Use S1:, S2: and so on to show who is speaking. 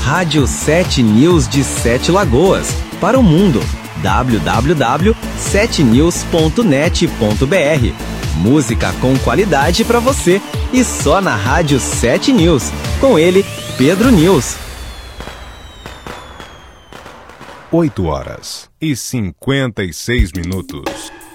S1: Rádio 7 News de Sete Lagoas, para o mundo. www.7news.net.br. Música com qualidade para você e só na Rádio 7 News. Com ele, Pedro News.
S2: 8h56.